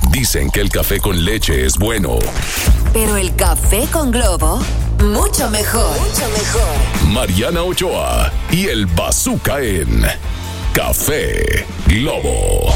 Dicen que el café con leche es bueno, pero el café con Globo, mucho mejor. Mucho mejor. Mariana Ochoa y el Bazooka en Café Globo.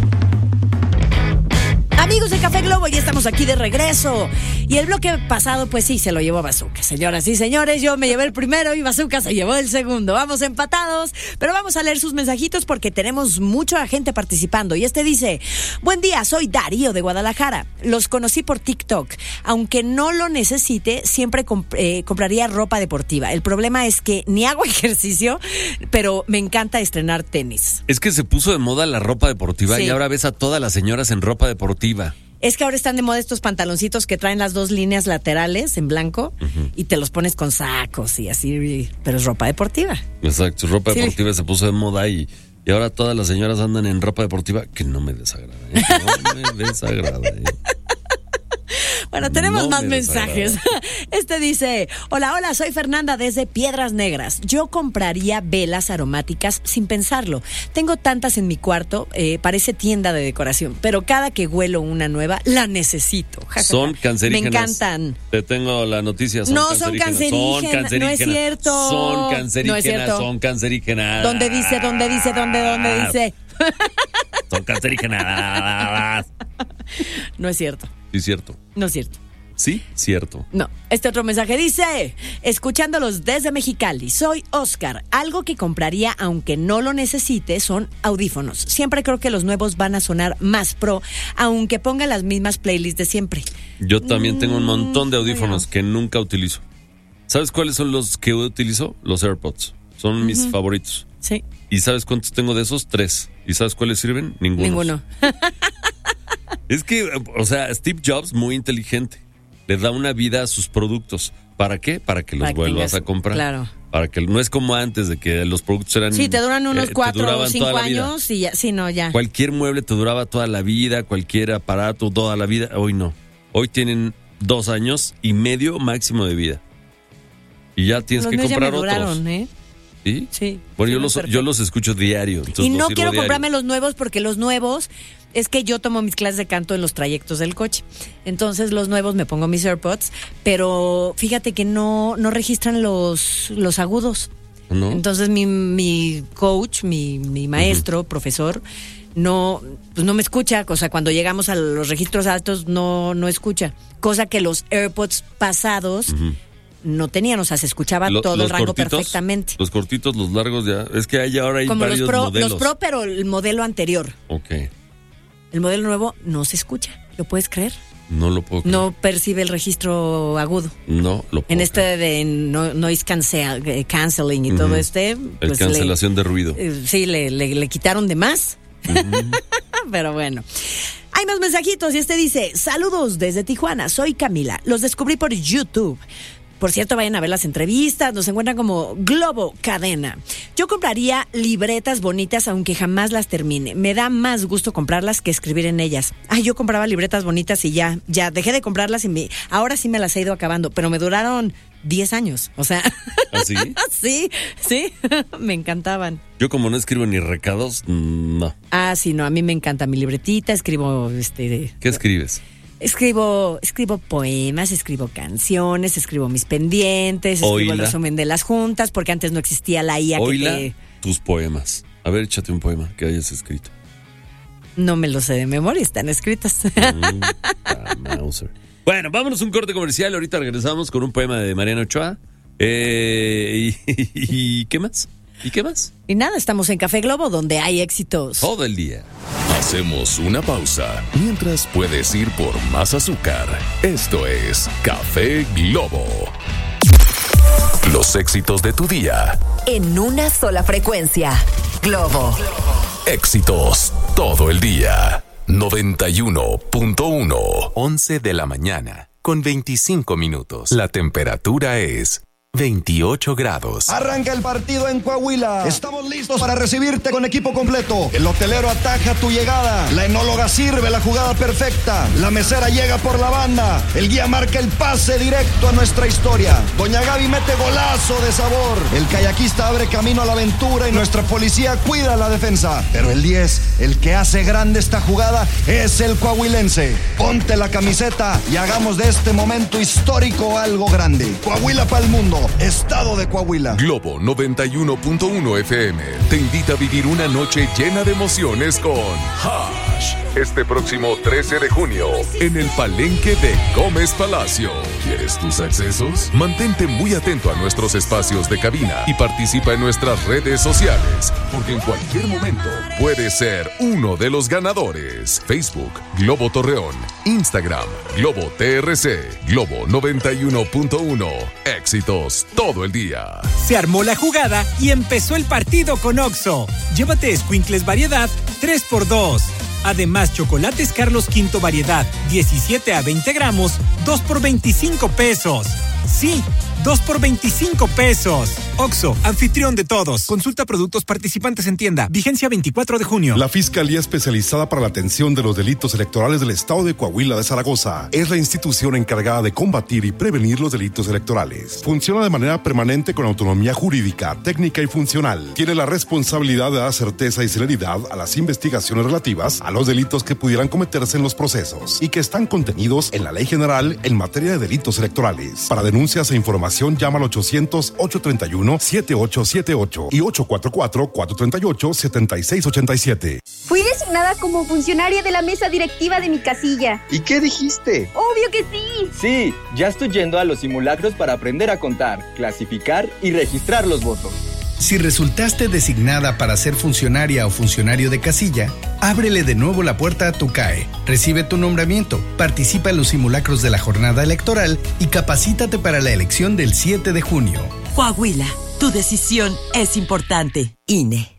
Amigos de Café Globo, ya estamos aquí de regreso. Y el bloque pasado, pues sí, se lo llevó Bazooka. Señoras y señores, yo me llevé el primero y Bazooka se llevó el segundo. Vamos empatados, pero vamos a leer sus mensajitos porque tenemos mucha gente participando. Y este dice: buen día, soy Darío de Guadalajara. Los conocí por TikTok. Aunque no lo necesite, siempre compraría ropa deportiva. El problema es que ni hago ejercicio, pero me encanta estrenar tenis. Es que se puso de moda la ropa deportiva, sí. Y ahora ves a todas las señoras en ropa deportiva. Es que ahora están de moda estos pantaloncitos que traen las dos líneas laterales en blanco, y te los pones con sacos y así, pero es ropa deportiva. Exacto, ropa deportiva se puso de moda y ahora todas las señoras andan en ropa deportiva, que no me desagrada. No me desagrada. Bueno, tenemos más mensajes. Este dice: hola, soy Fernanda desde Piedras Negras. Yo compraría velas aromáticas sin pensarlo. Tengo tantas en mi cuarto, parece tienda de decoración, pero cada que huelo una nueva, la necesito. Son cancerígenas. Me encantan. Te tengo la noticia. Son cancerígenas. No es cierto. Son cancerígenas. No es cierto. Son cancerígenas. ¿Dónde dice? Son cancerígenas. No es cierto. Sí, cierto. No es cierto. Sí, cierto. No. Este otro mensaje dice: escuchándolos desde Mexicali, soy Oscar. Algo que compraría aunque no lo necesite son audífonos. Siempre creo que los nuevos van a sonar más pro, aunque ponga las mismas playlists de siempre. Yo también tengo un montón de audífonos que nunca utilizo. ¿Sabes cuáles son los que utilizo? Los AirPods. Son mis favoritos. Sí. ¿Y sabes cuántos tengo de esos? 3. ¿Y sabes cuáles sirven? Ninguno. Es que, o sea, Steve Jobs, muy inteligente, le da una vida a sus productos. ¿Para qué? Para que los vuelvas a comprar. Claro. Para que no es como antes de que los productos eran... Sí, te duran unos 4 o 5 años y ya. Sí, no, ya. Cualquier mueble te duraba toda la vida, cualquier aparato toda la vida. Hoy no. Hoy tienen 2 años y medio máximo de vida. Y ya tienes que comprar ya me duraron, otros. ¿eh? ¿Sí? Sí. Bueno, yo los escucho diario. Y no quiero comprarme los nuevos porque los nuevos, es que yo tomo mis clases de canto en los trayectos del coche. Entonces los nuevos me pongo mis AirPods, pero fíjate que no registran los agudos. ¿No? Entonces mi coach, mi maestro, profesor, no me escucha. O sea, cuando llegamos a los registros altos no escucha. Cosa que los AirPods pasados... no tenían, o sea, se escuchaba todo el rango perfectamente. Los cortitos, los largos, ya. Es que ahora hay como varios modelos. Los Pro, pero el modelo anterior. Ok. El modelo nuevo no se escucha. ¿Lo puedes creer? No lo puedo creer. No percibe el registro agudo. No lo puedo En este de noise canceling y todo pues cancelación de ruido. Sí, le quitaron de más. Pero bueno. Hay más mensajitos y este dice: saludos desde Tijuana, soy Camila. Los descubrí por YouTube. Por cierto, vayan a ver las entrevistas, nos encuentran como Globo Cadena. Yo compraría libretas bonitas aunque jamás las termine. Me da más gusto comprarlas que escribir en ellas. Yo compraba libretas bonitas y ya dejé de comprarlas y ahora sí me las he ido acabando, pero me duraron 10 años, o sea. ¿Ah, sí? Sí, me encantaban. Yo como no escribo ni recados, no. Sí, no, a mí me encanta mi libretita, escribo ¿Qué escribes? Escribo poemas, escribo canciones, escribo mis pendientes, escribo el resumen de las juntas, porque antes no existía la IA. Tus poemas. A ver, échate un poema que hayas escrito. No me lo sé de memoria, están escritos. Bueno, vámonos a un corte comercial. Ahorita regresamos con un poema de Mariana Ochoa. ¿Y qué más? ¿Y qué más? Y nada, estamos en Café Globo, donde hay éxitos todo el día. Hacemos una pausa. Mientras puedes ir por más azúcar. Esto es Café Globo. Los éxitos de tu día. En una sola frecuencia. Globo. Éxitos todo el día. 91.1. 11 de la mañana, con 25 minutos. La temperatura es 28 grados. Arranca el partido en Coahuila. Estamos listos para recibirte con equipo completo. El hotelero ataja tu llegada. La enóloga sirve la jugada perfecta. La mesera llega por la banda. El guía marca el pase directo a nuestra historia. Doña Gaby mete golazo de sabor. El kayakista abre camino a la aventura y nuestra policía cuida la defensa. Pero el 10, el que hace grande esta jugada, es el coahuilense. Ponte la camiseta y hagamos de este momento histórico algo grande. Coahuila para el mundo. Estado de Coahuila. Globo 91.1 FM te invita a vivir una noche llena de emociones con Hash. Este próximo 13 de junio en el Palenque de Gómez Palacio. ¿Quieres tus accesos? Mantente muy atento a nuestros espacios de cabina y participa en nuestras redes sociales, porque en cualquier momento puedes ser uno de los ganadores. Facebook, Globo Torreón. Instagram, Globo TRC. Globo 91.1. Éxitos todo el día. Se armó la jugada y empezó el partido con Oxxo. Llévate Squinkles variedad 3x2. Además, chocolates Carlos V variedad 17 a 20 gramos, 2 por 25 pesos. Sí, 2 por 25 pesos. Oxxo, anfitrión de todos. Consulta productos participantes en tienda. Vigencia 24 de junio. La Fiscalía Especializada para la Atención de los Delitos Electorales del Estado de Coahuila de Zaragoza es la institución encargada de combatir y prevenir los delitos electorales. Funciona de manera permanente con autonomía jurídica, técnica y funcional. Tiene la responsabilidad de dar certeza y celeridad a las investigaciones relativas a los delitos que pudieran cometerse en los procesos y que están contenidos en la Ley General en materia de delitos electorales. Para denuncias e información, llama al 800-831-7878 y 844-438-7687. Fui designada como funcionaria de la mesa directiva de mi casilla. ¿Y qué dijiste? ¡Obvio que sí! Sí, ya estoy yendo a los simulacros para aprender a contar, clasificar y registrar los votos. Si resultaste designada para ser funcionaria o funcionario de casilla, ábrele de nuevo la puerta a tu CAE, recibe tu nombramiento, participa en los simulacros de la jornada electoral y capacítate para la elección del 7 de junio. Coahuila, tu decisión es importante. INE.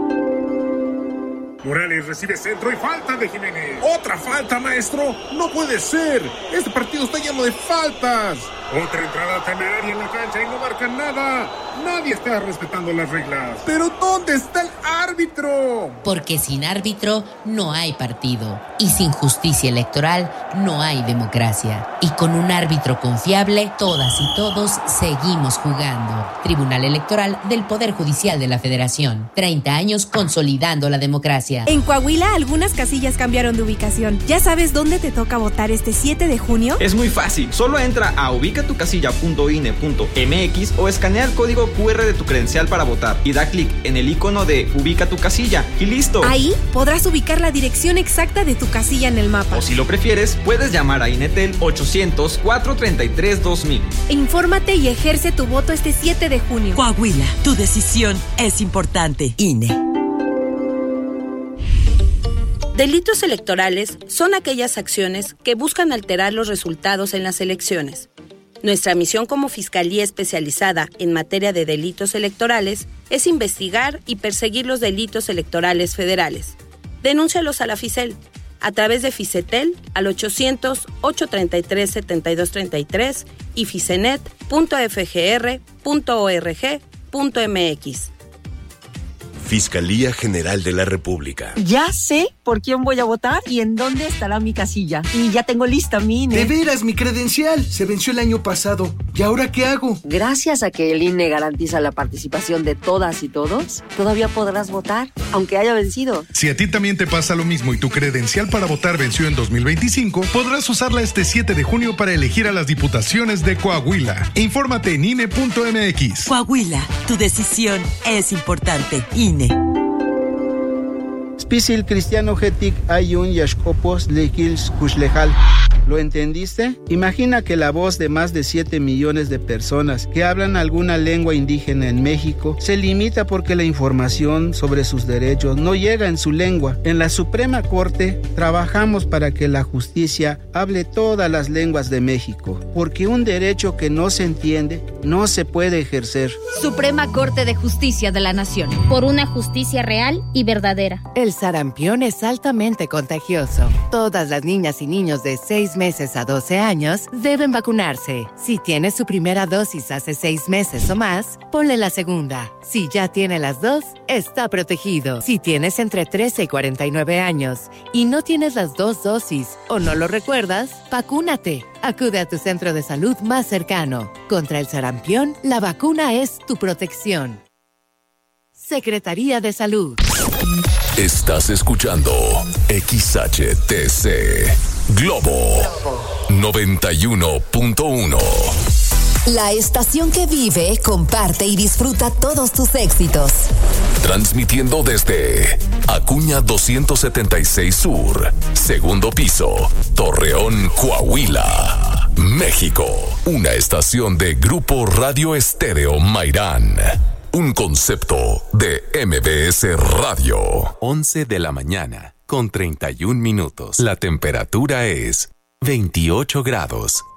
Morales recibe centro y falta de Jiménez. ¡Otra falta, maestro! ¡No puede ser! ¡Este partido está lleno de faltas! Otra entrada temeraria en la cancha y no marcan nada. Nadie está respetando las reglas. ¿Pero dónde está el árbitro? Porque sin árbitro no hay partido. Y sin justicia electoral no hay democracia. Y con un árbitro confiable, todas y todos seguimos jugando. Tribunal Electoral del Poder Judicial de la Federación. 30 años consolidando la democracia. En Coahuila, algunas casillas cambiaron de ubicación. ¿Ya sabes dónde te toca votar este 7 de junio? Es muy fácil. Solo entra a ubicatucasilla.ine.mx o escanea el código QR de tu credencial para votar y da clic en el icono de Ubica tu casilla y listo. Ahí podrás ubicar la dirección exacta de tu casilla en el mapa. O si lo prefieres, puedes llamar a INETEL 800-433-2000. Infórmate y ejerce tu voto este 7 de junio. Coahuila, tu decisión es importante. INE. Delitos electorales son aquellas acciones que buscan alterar los resultados en las elecciones. Nuestra misión como Fiscalía Especializada en materia de delitos electorales es investigar y perseguir los delitos electorales federales. Denúncialos a la FICEL a través de FICETEL al 800-833-7233 y ficenet.fgr.org.mx. Fiscalía General de la República. Ya sé por quién voy a votar y en dónde estará mi casilla. Y ya tengo lista mi INE. De veras, mi credencial se venció el año pasado. ¿Y ahora qué hago? Gracias a que el INE garantiza la participación de todas y todos, todavía podrás votar, aunque haya vencido. Si a ti también te pasa lo mismo y tu credencial para votar venció en 2025, podrás usarla este 7 de junio para elegir a las diputaciones de Coahuila. Infórmate en INE.mx. Coahuila, tu decisión es importante. INE. Spisil cristiano hetik ayun yashkopos lekils kushlejal. ¿Lo entendiste? Imagina que la voz de más de 7 millones de personas que hablan alguna lengua indígena en México se limita porque la información sobre sus derechos no llega en su lengua. En la Suprema Corte trabajamos para que la justicia hable todas las lenguas de México, porque un derecho que no se entiende no se puede ejercer. Suprema Corte de Justicia de la Nación. Por una justicia real y verdadera. El sarampión es altamente contagioso. Todas las niñas y niños de 6 6 meses a 12 años deben vacunarse. Si tiene su primera dosis hace 6 meses o más, ponle la segunda. Si ya tiene las dos, está protegido. Si tienes entre 13 y 49 años y no tienes las 2 dosis o no lo recuerdas, vacúnate. Acude a tu centro de salud más cercano. Contra el sarampión, la vacuna es tu protección. Secretaría de Salud. Estás escuchando XHTC Globo 91.1. La estación que vive, comparte y disfruta todos tus éxitos. Transmitiendo desde Acuña 276 Sur, segundo piso, Torreón, Coahuila, México. Una estación de Grupo Radio Estéreo Mairán. Un concepto de MBS Radio. 11 de la mañana, con 31 minutos. La temperatura es 28 grados.